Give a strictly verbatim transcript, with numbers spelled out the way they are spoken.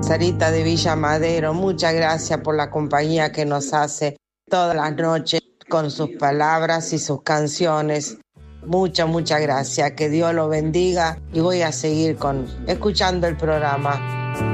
Sarita de Villa Madero, muchas gracias por la compañía que nos hace todas las noches con sus palabras y sus canciones. Muchas, muchas gracias. Que Dios lo bendiga y voy a seguir con escuchando el programa.